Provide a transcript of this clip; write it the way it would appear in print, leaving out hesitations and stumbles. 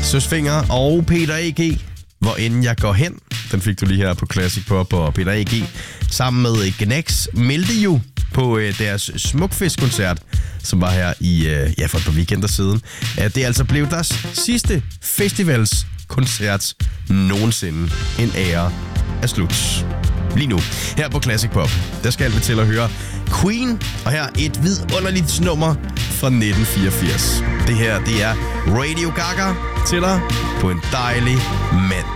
Søsfinger og Peter A.G. Hvor end jeg går hen. Den fik du lige her på Classic Pop, og Peter A.G. sammen med Gnex meldte jo på deres Smukfest-koncert, som var her i for et par weekender siden, at det altså blev deres sidste festivalskoncert nogensinde. En ære er slut. Lige nu, her på Classic Pop, der skal vi til at høre Queen, og her et vidunderligt nummer fra 1984. Det her, det er Radio Gaga til dig på en dejlig mand.